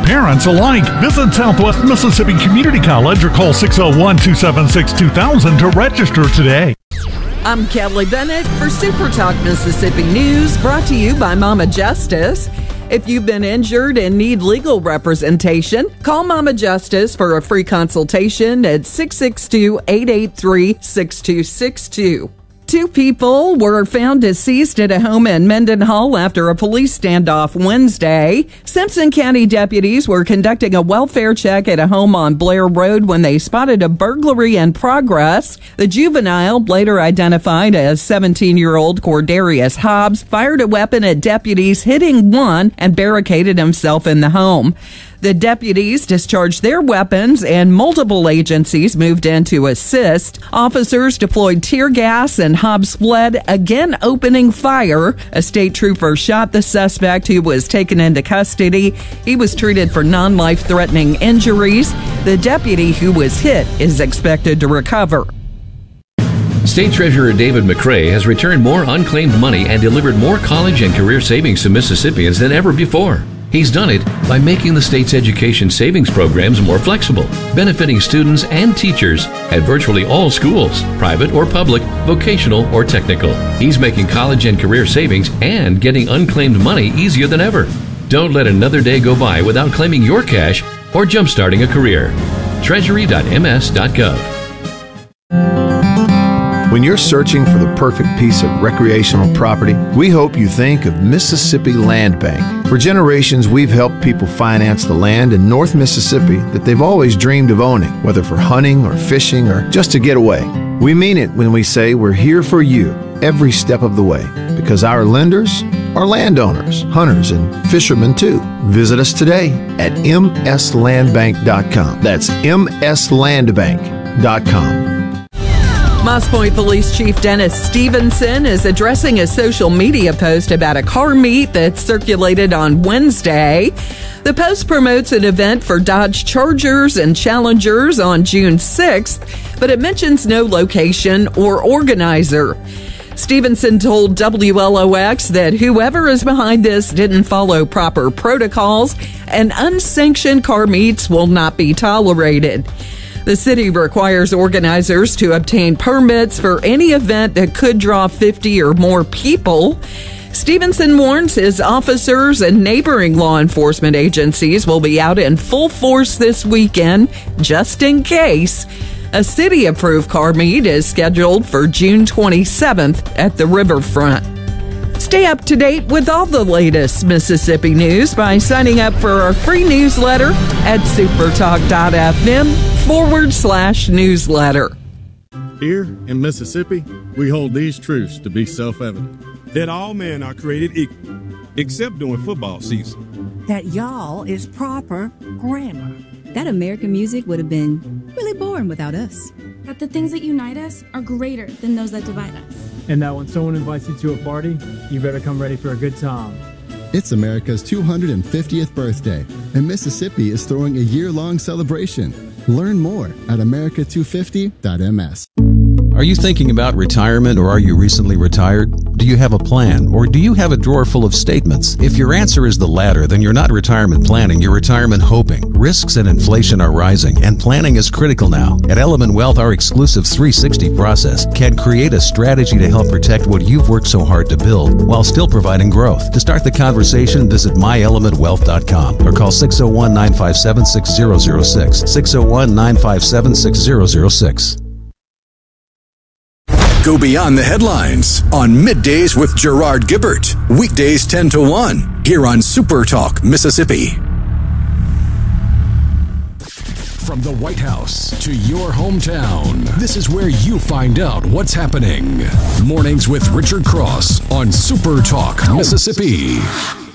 parents alike. Visit Southwest Mississippi Community College or call 601-276-2000 to register today. I'm Kelly Bennett for Super Talk Mississippi News, brought to you by Mama Justice. If you've been injured and need legal representation, call Mama Justice for a free consultation at 662-883-6262. 2 people were found deceased at a home in Mendenhall after a police standoff Wednesday. Simpson County deputies were conducting a welfare check at a home on Blair Road when they spotted a burglary in progress. The juvenile, later identified as 17-year-old Cordarius Hobbs, fired a weapon at deputies, hitting one and barricaded himself in the home. The deputies discharged their weapons and multiple agencies moved in to assist. Officers deployed tear gas and Hobbs fled, again opening fire. A state trooper shot the suspect who was taken into custody. He was treated for non-life-threatening injuries. The deputy who was hit is expected to recover. State Treasurer David McCray has returned more unclaimed money and delivered more college and career savings to Mississippians than ever before. He's done it by making the state's education savings programs more flexible, benefiting students and teachers at virtually all schools, private or public, vocational or technical. He's making college and career savings and getting unclaimed money easier than ever. Don't let another day go by without claiming your cash or jumpstarting a career. Treasury.ms.gov. When you're searching for the perfect piece of recreational property, we hope you think of Mississippi Land Bank. For generations, we've helped people finance the land in North Mississippi that they've always dreamed of owning, whether for hunting or fishing or just to get away. We mean it when we say we're here for you every step of the way, because our lenders are landowners, hunters, and fishermen too. Visit us today at mslandbank.com. That's mslandbank.com. Moss Point Police Chief Dennis Stevenson is addressing a social media post about a car meet that circulated on Wednesday. The post promotes an event for Dodge Chargers and Challengers on June 6th, but it mentions no location or organizer. Stevenson told WLOX that whoever is behind this didn't follow proper protocols and unsanctioned car meets will not be tolerated. The city requires organizers to obtain permits for any event that could draw 50 or more people. Stevenson warns his officers and neighboring law enforcement agencies will be out in full force this weekend, just in case. A city-approved car meet is scheduled for June 27th at the riverfront. Stay up to date with all the latest Mississippi news by signing up for our free newsletter at supertalk.fm/newsletter. Here in Mississippi, we hold these truths to be self-evident. That all men are created equal, except during football season. That y'all is proper grammar. That American music would have been really boring without us. That the things that unite us are greater than those that divide us. And that when someone invites you to a party, you better come ready for a good time. It's America's 250th birthday, and Mississippi is throwing a year-long celebration. Learn more at america250.ms. Are you thinking about retirement, or are you recently retired? Do you have a plan, or do you have a drawer full of statements? If your answer is the latter, then you're not retirement planning, you're retirement hoping. Risks and inflation are rising, and planning is critical now. At Element Wealth, our exclusive 360 process can create a strategy to help protect what you've worked so hard to build while still providing growth. To start the conversation, visit myelementwealth.com or call 601-957-6006, 601-957-6006. Go beyond the headlines on Middays with Gerard Gibbert. Weekdays 10 to 1 here on Super Talk, Mississippi. From the White House to your hometown, this is where you find out what's happening. Mornings with Richard Cross on Super Talk, Mississippi.